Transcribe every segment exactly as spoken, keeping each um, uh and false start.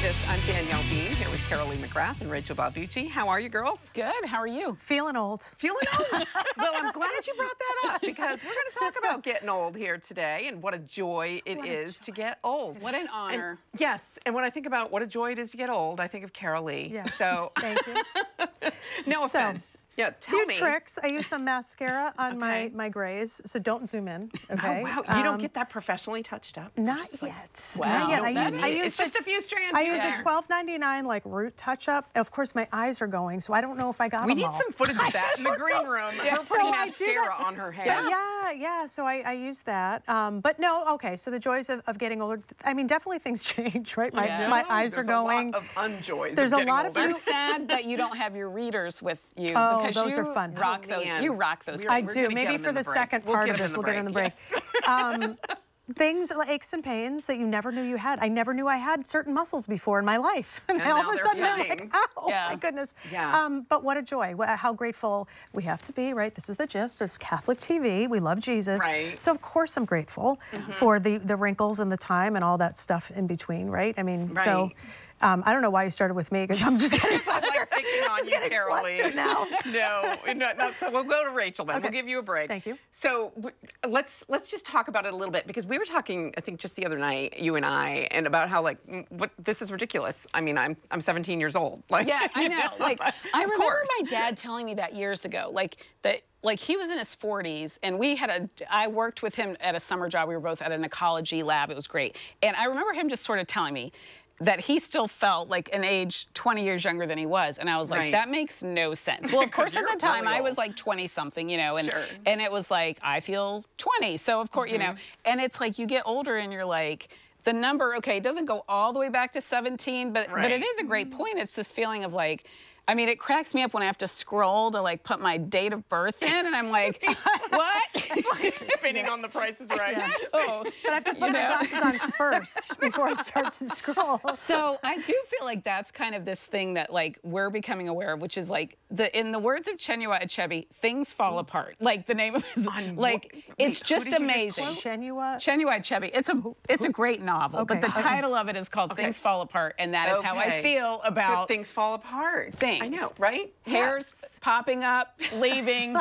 Digest. I'm Danielle Bean here with Carolee McGrath and Rachel Balducci. How are you girls? Good. How are you? Feeling old. Feeling old. Well, I'm glad you brought that up because we're going to talk about getting old here today and what a joy it What a is joy. to get old. What an honor. And, yes, and when I think about what a joy it is to get old, I think of Carolee. Yes. So, Thank you. no So, offense. Yeah, tell Few me. tricks. I use some mascara on my, Okay. my grays, so don't zoom in. Oh, Okay. wow. You don't Um, get that professionally touched up? Not Just like- yet. Wow. Not yet. I That's use, I neat. use It's the- just a few strands. I here use and a there. twelve ninety-nine like root touch-up. Of course, my eyes are going, so I don't know if I got We them need all. some footage of that in the green room. Yeah. Her So putting I do mascara that. on her hair. Yeah, yeah, yeah. So I, I use that. Um, but no, okay. So the joys of, of getting older. I mean, definitely things change, right? My, Yes. my No, eyes are there's going. a lot of unjoys. There's of a getting lot of older. I'm sad that you don't have your readers with you Oh, because those you are fun. rock Oh, those. man. You rock those. We're- I things. we're do. gonna get Maybe them for in the the, break. second We'll part get of them this, in the we'll get in the break. break. um, things, like aches and pains that you never knew you had. I never knew I had certain muscles before in my life. And, And all now of a they're sudden, I'm flying. like, oh, Yeah. my goodness. Yeah. Um, but what a joy. Wha- How grateful we have to be, right? This is the gist. It's Catholic T V. We love Jesus. Right. So, of course, I'm grateful for the, the wrinkles and the time and all that stuff in between, right? I mean, so... Right. Um, I don't know why you started with me because I'm just getting I like picking on you, Carolee. flustered now. No, not, not so. We'll go to Rachel then. We'll Okay. give you a break. Thank you. So w- let's let's just talk about it a little bit because we were talking, I think, just the other night, you and I, and about how like mm, what this is ridiculous. I mean, I'm I'm seventeen years old. Like, Yeah, I you know. Like but- I of remember course. my dad telling me that years ago. Like that. Like he was in his forties, and we had a. I worked with him at a summer job. We were both at an ecology lab. It was great, and I remember him just sort of telling me that he still felt like an age twenty years younger than he was, and I was like, Right. that makes no sense. Well, of course, at You're the time really I was old. like twenty something, you know, and Sure. and it was like I feel twenty, so of course, you know, and it's like you get older and you're like. The number, okay, it doesn't go all the way back to seventeen, but but Right. it is a great point. It's this feeling of like, I mean, it cracks me up when I have to scroll to like put my date of birth in, and I'm like, what? spinning on the Price is Right. Yeah. Oh, But I have to put you my know? glasses on first before I start to scroll. So I do feel like that's kind of this thing that like we're becoming aware of, which is like the in the words of Chinua Achebe, things fall apart. Like the name of his, On like what- it's wait, who just did you just amazing. quote? Chinua. Chinua Achebe. It's a it's a great novel, but Okay, the okay. title of it is called Things Fall Apart, and that is how I Okay. feel That about things fall apart. I things. know, right? hairs Yes. popping up, leaving.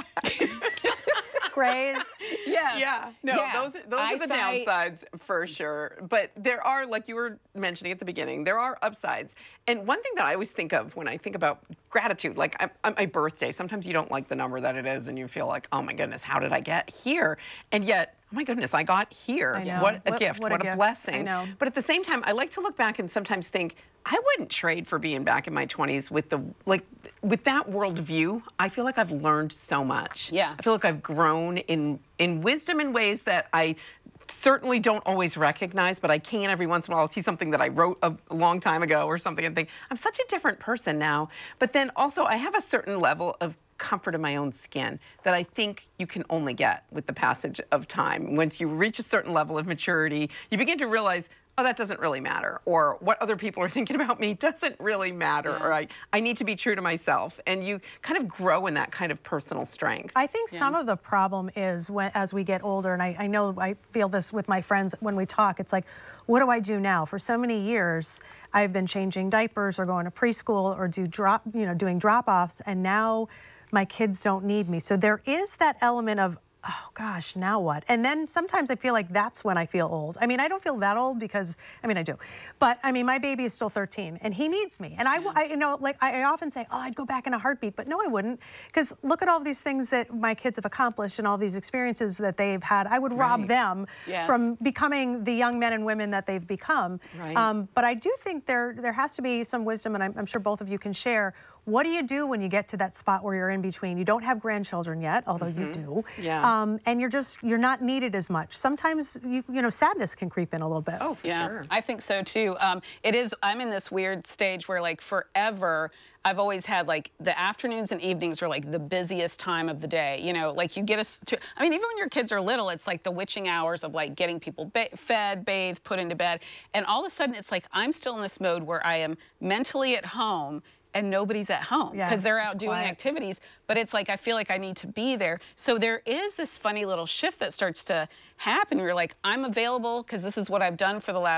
Grays. Yes. Yeah, no, Yeah. those are, those are the Eyesight. downsides for sure. But there are, like you were mentioning at the beginning, there are upsides. And one thing that I always think of when I think about gratitude, like I, on my birthday, sometimes you don't like the number that it is, and you feel like, oh my goodness, how did I get here? And yet, oh my goodness, I got here. I know. What a What- gift! what What, a a, gift. blessing! I know. But at the same time, I like to look back and sometimes think, I wouldn't trade for being back in my twenties with the like with that worldview. I feel like I've learned so much. Yeah. I feel like I've grown in in wisdom in ways that I certainly don't always recognize, but I can every once in a while see something that I wrote a, a long time ago or something and think, I'm such a different person now. But then also I have a certain level of comfort in my own skin that I think you can only get with the passage of time. Once you reach a certain level of maturity, you begin to realize, oh, that doesn't really matter, or what other people are thinking about me doesn't really matter, Yeah. or I, I need to be true to myself. And you kind of grow in that kind of personal strength. I think some of the problem is when, as we get older, and I, I know I feel this with my friends when we talk, it's like, what do I do now? For so many years, I've been changing diapers or going to preschool or do drop, you know, doing drop-offs, and now my kids don't need me. So there is that element of, oh gosh, now what? And then sometimes I feel like that's when I feel old. I mean, I don't feel that old because, I mean, I do. But I mean, my baby is still thirteen and he needs me. And I, I you know, like I often say, oh, I'd go back in a heartbeat, but no, I wouldn't. Because look at all these things that my kids have accomplished and all these experiences that they've had. I would rob Right. them Yes. from becoming the young men and women that they've become. Right. Um, but I do think there, there has to be some wisdom, and I'm, I'm sure both of you can share. What do you do when you get to that spot where you're in between? You don't have grandchildren yet, although you do. Yeah. Um, and you're just, you're not needed as much. Sometimes, you, you know, sadness can creep in a little bit. Oh, for Yeah, sure. I think so too. Um, it is, I'm in this weird stage where like forever, I've always had like the afternoons and evenings are like the busiest time of the day. You know, like you get us to, I mean, even when your kids are little, it's like the witching hours of like getting people ba fed, bathed, put into bed. And all of a sudden it's like, I'm still in this mode where I am mentally at home and nobody's at home Yeah, because they're it's out doing quiet. activities, but it's like I feel like I need to be there. So there is this funny little shift that starts to happen. You're like, I'm available because this is what I've done for the last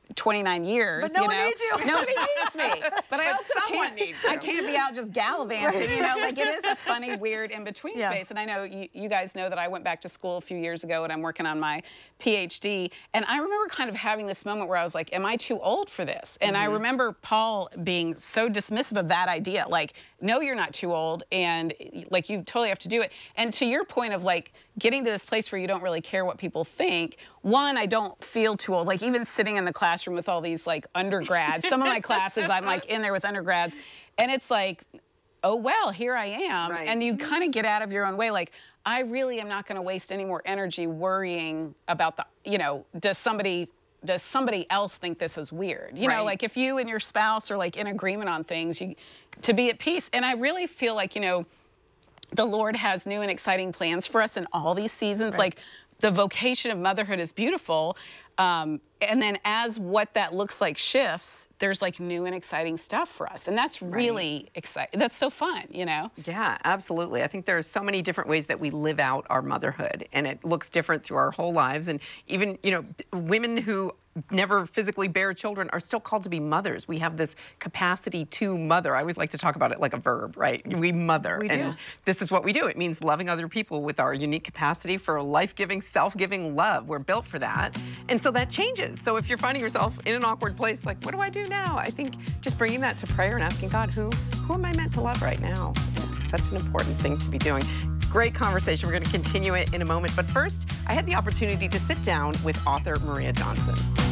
twenty-nine years. But no you one know? needs you. Nobody needs me. But I also someone can't, needs I you. can't be out just gallivanting, you know? Like, it is a funny, weird in-between Yeah. space. And I know you, you guys know that I went back to school a few years ago and I'm working on my PhD. And I remember kind of having this moment where I was like, am I too old for this? And Mm-hmm. I remember Paul being so dismissive of that idea. Like, no, you're not too old. And like, you totally have to do it. And to your point of like getting to this place where you don't really care what people think, one, I don't feel too old. Like even sitting in the classroom with all these like undergrads, some of my classes, I'm like in there with undergrads. And it's like, oh, well, here I am. Right. And you kind of get out of your own way. Like, I really am not going to waste any more energy worrying about the, you know, does somebody does somebody else think this is weird? You Right. know, like if you and your spouse are like in agreement on things, you to be at peace. And I really feel like, you know, the Lord has new and exciting plans for us in all these seasons. Right. Like the vocation of motherhood is beautiful. Um, and then as what that looks like shifts, there's like new and exciting stuff for us. And that's really exciting. That's so fun, you know? Yeah, absolutely. I think there are so many different ways that we live out our motherhood, and it looks different through our whole lives. And even, you know, women who never physically bear children are still called to be mothers. We have this capacity to mother. I always like to talk about it like a verb, right? We mother. We and do. this is what we do. It means loving other people with our unique capacity for life-giving, self-giving love. We're built for that. And so that changes. So if you're finding yourself in an awkward place, like, what do I do now? I think just bringing that to prayer and asking God, who, who am I meant to love right now? Such an important thing to be doing. Great conversation. We're going to continue it in a moment. But first, I had the opportunity to sit down with author Maria Johnson.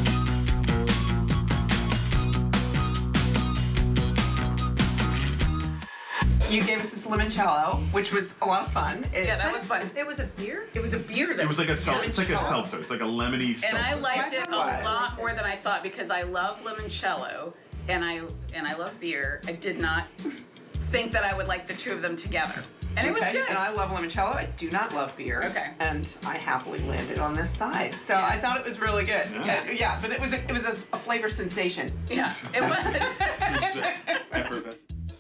You gave us this limoncello, which was a lot of fun. It, Yeah, that was fun. It was a beer? It was a beer that It was like a sel- it's like a limoncello. seltzer. It's like a lemony seltzer. And I liked it a was. lot more than I thought because I love limoncello and I and I love beer. I did not think that I would like the two of them together. And it was Okay, good. and I love limoncello. I do not love beer. Okay. And I happily landed on this side. So I thought it was really good. Yeah. Uh, yeah, but it was a, it was a, a flavor sensation. Yeah, it was. Effervescent.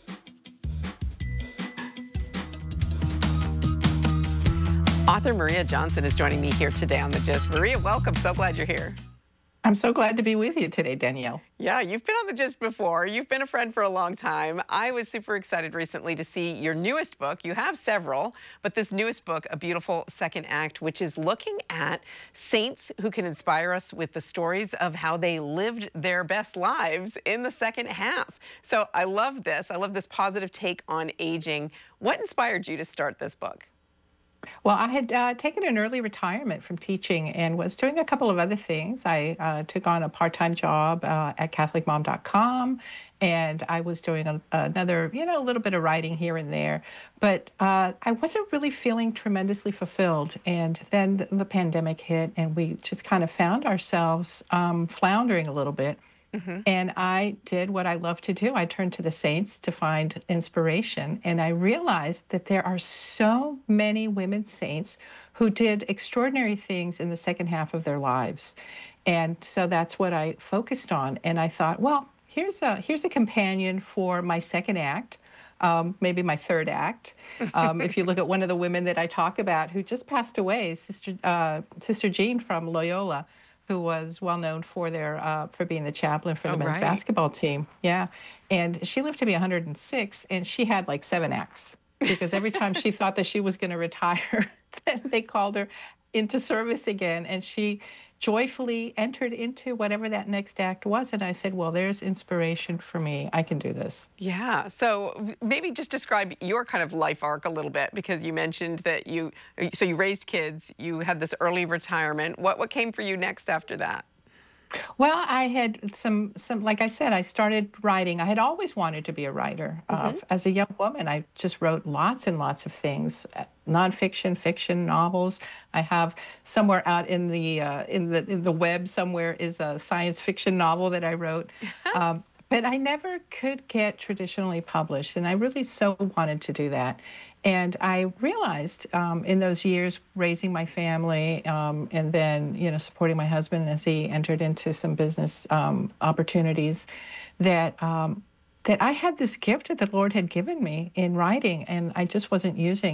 Author Maria Johnson is joining me here today on The Gist. Maria, welcome. So glad you're here. I'm so glad to be with you today, Danielle. Yeah, you've been on The Gist before. You've been a friend for a long time. I was super excited recently to see your newest book. You have several, but this newest book, A Beautiful Second Act, which is looking at saints who can inspire us with the stories of how they lived their best lives in the second half. So I love this. I love this positive take on aging. What inspired you to start this book? Well, I had uh, taken an early retirement from teaching and was doing a couple of other things. I uh, took on a part-time job uh, at Catholic Mom dot com, and I was doing a, another, you know, a little bit of writing here and there. But uh, I wasn't really feeling tremendously fulfilled. And then the, the pandemic hit, and we just kind of found ourselves um, floundering a little bit. Mm-hmm. And I did what I love to do. I turned to the saints to find inspiration. And I realized that there are so many women saints who did extraordinary things in the second half of their lives. And so that's what I focused on. And I thought, well, here's a, here's a companion for my second act. Um, maybe my third act. Um, if you look at one of the women that I talk about who just passed away, Sister uh, Sister Jean from Loyola, who was well known for their uh, for being the chaplain for the Oh, men's right. basketball team. Yeah, and she lived to be one hundred six, and she had like seven acts because every time she thought that she was going to retire, then they called her into service again, and she joyfully entered into whatever that next act was. And I said, well, there's inspiration for me. I can do this. Yeah, so maybe just describe your kind of life arc a little bit, because you mentioned that you, so you raised kids, you had this early retirement. What, what came for you next after that? Well, I had some, some, like I said, I started writing. I had always wanted to be a writer. Mm-hmm. uh, as a young woman, I just wrote lots and lots of things, uh, nonfiction, fiction, novels. I have somewhere out in the, uh, in the, in the web somewhere is a science fiction novel that I wrote. um, but I never could get traditionally published, and I really so wanted to do that. And I realized um, in those years raising my family um, and then, you know, supporting my husband as he entered into some business um, opportunities, that um, that I had this gift that the Lord had given me in writing, and I just wasn't using.